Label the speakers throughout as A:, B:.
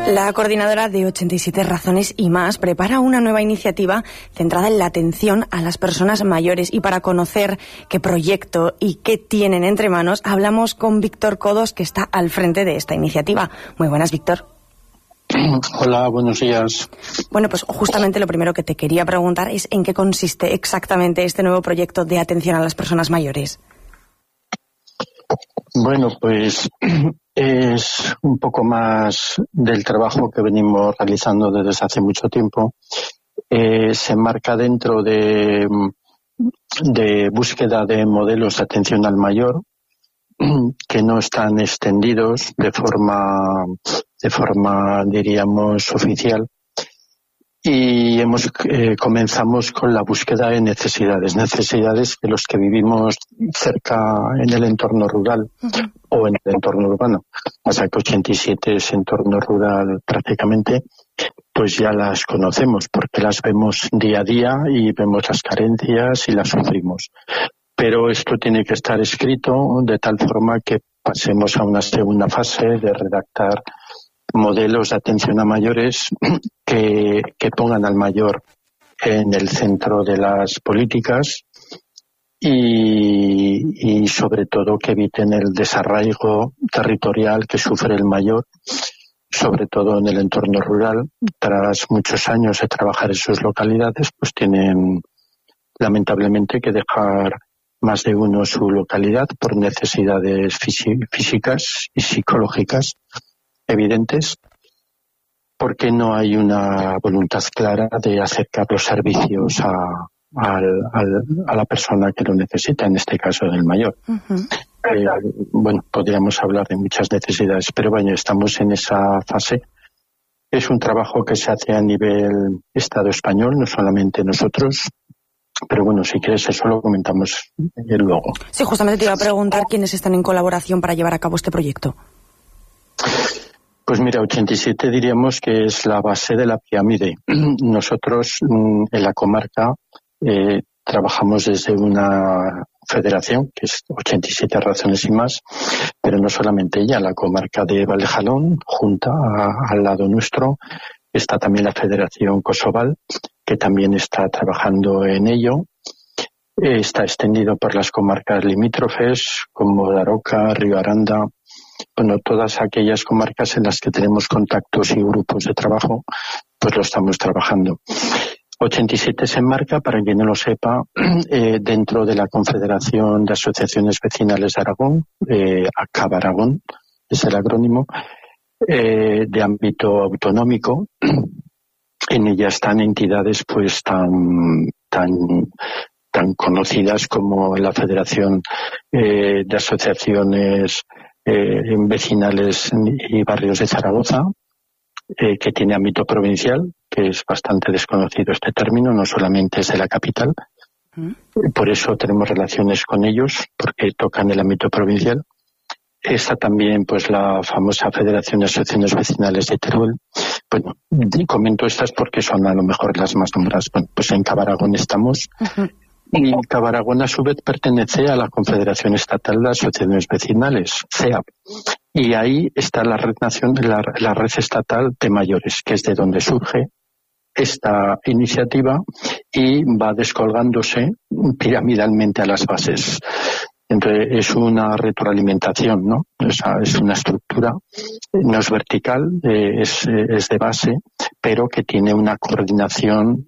A: La coordinadora de 87 Razones y Más prepara una nueva iniciativa centrada en la atención a las personas mayores, y para conocer qué proyecto y qué tienen entre manos hablamos con Víctor Codos, que está al frente de esta iniciativa. Muy buenas, Víctor.
B: Hola, buenos días.
A: Bueno, pues justamente lo primero que te quería preguntar es en qué consiste exactamente este nuevo proyecto de atención a las personas mayores.
B: Bueno, pues es un poco más del trabajo que venimos realizando desde hace mucho tiempo. Se enmarca dentro de búsqueda de modelos de atención al mayor que no están extendidos de forma diríamos oficial, y comenzamos con la búsqueda de necesidades que los que vivimos cerca en el entorno rural o en el entorno urbano, o sea que 87 es entorno rural prácticamente, pues ya las conocemos porque las vemos día a día y vemos las carencias y las sufrimos. Pero esto tiene que estar escrito de tal forma que pasemos a una segunda fase de redactar modelos de atención a mayores que pongan al mayor en el centro de las políticas y sobre todo que eviten el desarraigo territorial que sufre el mayor, sobre todo en el entorno rural. Tras muchos años de trabajar en sus localidades, pues tienen lamentablemente que dejar más de uno su localidad por necesidades físicas y psicológicas evidentes, porque no hay una voluntad clara de acercar los servicios a la persona que lo necesita, en este caso del mayor. Bueno, podríamos hablar de muchas necesidades, pero bueno, estamos en esa fase. Es un trabajo que se hace a nivel Estado español, no solamente nosotros. Pero bueno, si quieres eso lo comentamos luego.
A: Sí, justamente te iba a preguntar quiénes están en colaboración para llevar a cabo este proyecto.
B: Pues mira, 87 diríamos que es la base de la pirámide. Nosotros en la comarca trabajamos desde una federación, que es 87 Razones y Más, pero no solamente ella, la comarca de Valdejalón, junta al lado nuestro, está también la Federación Kosoval, que también está trabajando en ello. Está extendido por las comarcas limítrofes, como Daroca, Río Aranda, bueno, todas aquellas comarcas en las que tenemos contactos y grupos de trabajo, pues lo estamos trabajando. 87 se enmarca, para quien no lo sepa, dentro de la Confederación de Asociaciones Vecinales de Aragón, ACAB Aragón, es el acrónimo, de ámbito autonómico. En ella están entidades pues tan conocidas como la Federación de Asociaciones Vecinales y Barrios de Zaragoza, que tiene ámbito provincial, que es bastante desconocido este término, no solamente es de la capital. Por eso tenemos relaciones con ellos, porque tocan el ámbito provincial. Está también pues la famosa Federación de Asociaciones Vecinales de Teruel. Bueno, comento estas porque son a lo mejor las más nombradas. Bueno, pues en CAB Aragón estamos. Y CAB Aragón a su vez pertenece a la Confederación Estatal de Asociaciones Vecinales, CEAP. Y ahí está la red la red estatal de mayores, que es de donde surge esta iniciativa y va descolgándose piramidalmente a las bases. Entonces es una retroalimentación, ¿no? Es una estructura, no es vertical, es de base, pero que tiene una coordinación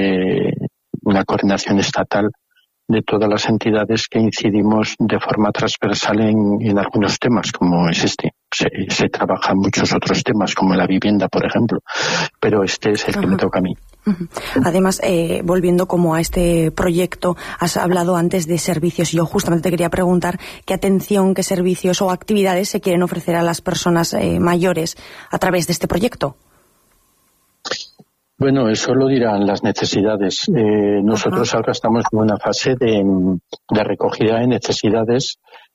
B: estatal de todas las entidades que incidimos de forma transversal en algunos temas, como es este. Se trabajan muchos otros temas, como la vivienda, por ejemplo, pero este es el que me toca a mí.
A: Además, volviendo como a este proyecto, has hablado antes de servicios. Yo justamente te quería preguntar qué atención, qué servicios o actividades se quieren ofrecer a las personas mayores a través de este proyecto.
B: Bueno, eso lo dirán las necesidades. Nosotros ahora estamos en una fase de recogida de necesidades.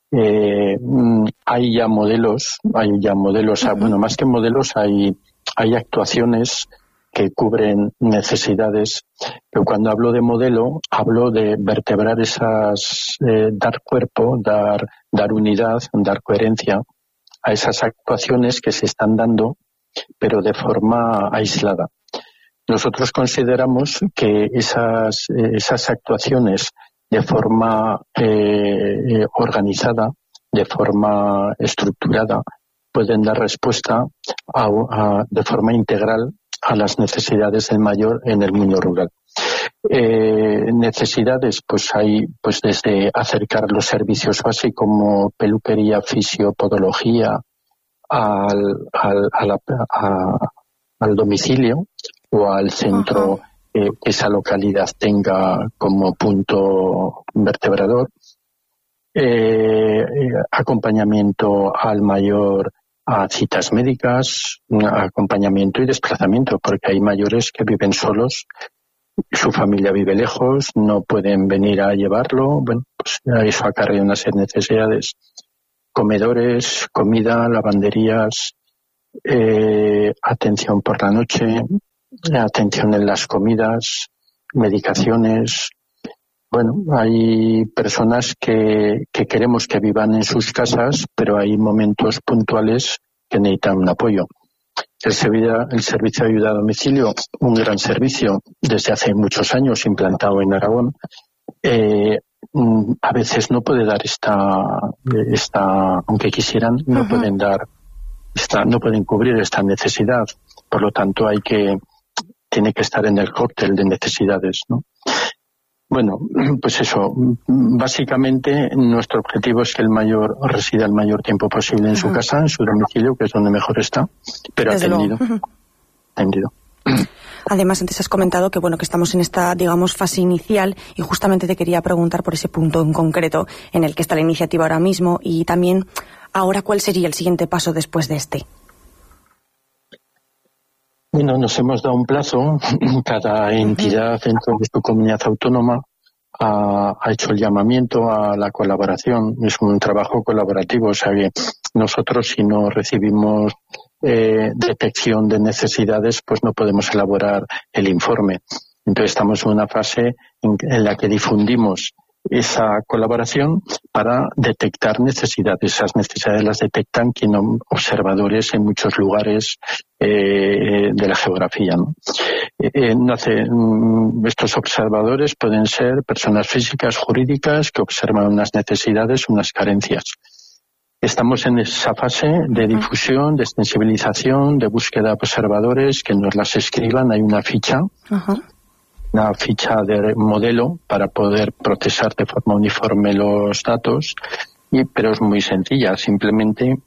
B: Hay ya modelos, bueno, más que modelos, hay actuaciones que cubren necesidades, pero cuando hablo de modelo, hablo de vertebrar esas, dar cuerpo, dar unidad, dar coherencia a esas actuaciones que se están dando pero de forma aislada. Nosotros consideramos que esas actuaciones de forma organizada, de forma estructurada, pueden dar respuesta de forma integral a las necesidades del mayor en el mundo rural. Necesidades, pues hay desde acercar los servicios básicos como peluquería, fisiopodología al domicilio o al centro que esa localidad tenga como punto vertebrador, acompañamiento al mayor a citas médicas, acompañamiento y desplazamiento, porque hay mayores que viven solos, su familia vive lejos, no pueden venir a llevarlo, bueno, pues eso acarrea una serie de necesidades, comedores, comida, lavanderías, atención por la noche, atención en las comidas, medicaciones. Bueno, hay personas que queremos que vivan en sus casas, pero hay momentos puntuales que necesitan un apoyo. El servicio de ayuda a domicilio, un gran servicio desde hace muchos años implantado en Aragón, a veces no puede dar aunque quisieran, no pueden dar no pueden cubrir esta necesidad. Por lo tanto, tiene que estar en el cóctel de necesidades, ¿no? Bueno, pues eso, básicamente nuestro objetivo es que el mayor resida el mayor tiempo posible en su casa, en su domicilio, que es donde mejor está, pero atendido.
A: Además, antes has comentado que que estamos en esta, digamos, fase inicial, y justamente te quería preguntar por ese punto en concreto en el que está la iniciativa ahora mismo, y también ahora cuál sería el siguiente paso después de este.
B: Bueno, nos hemos dado un plazo. Cada entidad dentro de su comunidad autónoma ha hecho el llamamiento a la colaboración. Es un trabajo colaborativo, o sea que nosotros, si no recibimos detección de necesidades, pues no podemos elaborar el informe. Entonces estamos en una fase en la que difundimos esa colaboración para detectar necesidades. Esas necesidades las detectan observadores en muchos lugares de la geografía, ¿no? Estos observadores pueden ser personas físicas, jurídicas, que observan unas necesidades, unas carencias. Estamos en esa fase de difusión, de sensibilización, de búsqueda de observadores que nos las escriban. Hay una ficha. Una ficha de modelo para poder procesar de forma uniforme los datos, pero es muy sencilla. Simplemente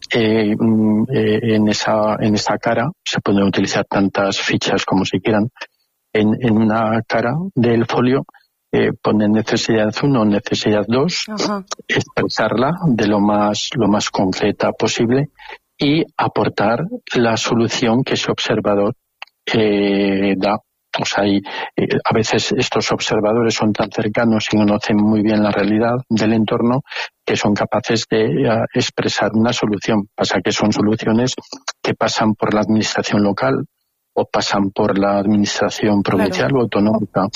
B: en esa cara se pueden utilizar tantas fichas como se quieran. En una cara del folio ponen necesidad 1 o necesidad 2, expresarla de lo más concreta posible y aportar la solución que ese observador da. O sea, a veces estos observadores son tan cercanos y conocen muy bien la realidad del entorno que son capaces de expresar una solución. Pasa que son soluciones que pasan por la administración local o pasan por la administración provincial o autonómica.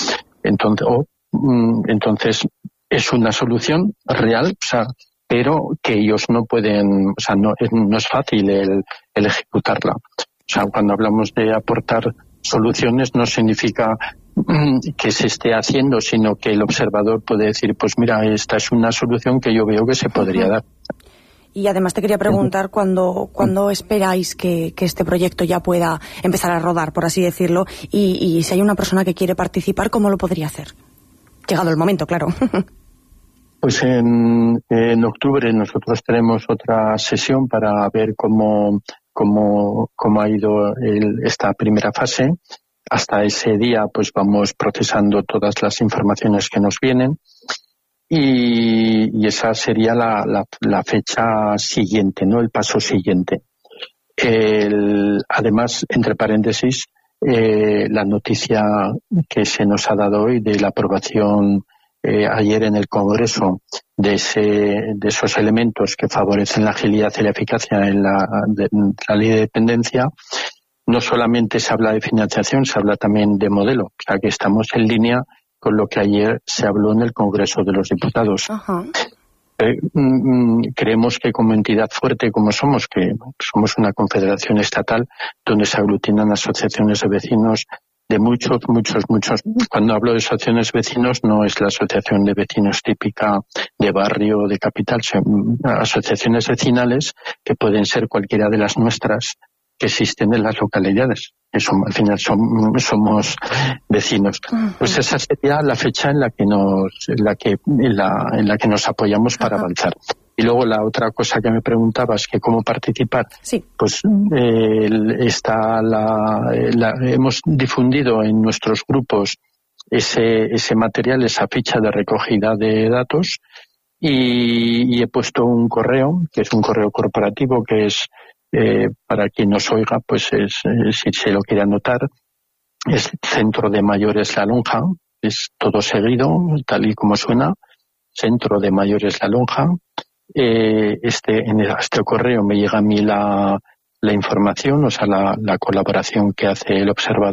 B: Entonces es una solución real, o sea, pero que ellos no pueden, o sea, no es fácil el ejecutarla. O sea, cuando hablamos de aportar soluciones no significa que se esté haciendo, sino que el observador puede decir, pues mira, esta es una solución que yo veo que se podría dar.
A: Y además te quería preguntar cuándo esperáis que este proyecto ya pueda empezar a rodar, por así decirlo, y si hay una persona que quiere participar, ¿cómo lo podría hacer? Llegado el momento, claro.
B: Pues en octubre nosotros tenemos otra sesión para ver cómo ha ido esta primera fase. Hasta ese día pues vamos procesando todas las informaciones que nos vienen y esa sería la fecha siguiente, ¿no? El paso siguiente. Además, entre paréntesis, la noticia que se nos ha dado hoy de la aprobación ayer en el Congreso de esos elementos que favorecen la agilidad y la eficacia en la ley de dependencia, no solamente se habla de financiación, se habla también de modelo. O sea que estamos en línea con lo que ayer se habló en el Congreso de los Diputados. Creemos que como entidad fuerte como somos, que somos una confederación estatal donde se aglutinan asociaciones de vecinos de muchos. Cuando hablo de asociaciones de vecinos no es la asociación de vecinos típica de barrio, de capital, son asociaciones vecinales que pueden ser cualquiera de las nuestras que existen en las localidades. Eso, al final somos vecinos. Pues esa sería la fecha en la que nos apoyamos para avanzar. Y luego la otra cosa que me preguntabas, que cómo participar.
A: Sí.
B: Pues hemos difundido en nuestros grupos ese material, esa ficha de recogida de datos, y he puesto un correo, que es un correo corporativo, que es para quien nos oiga, pues si se lo quiere anotar, es Centro de Mayores La Lonja, es todo seguido, tal y como suena, Centro de Mayores La Lonja. En este correo me llega a mí la información, o sea, la colaboración que hace el observador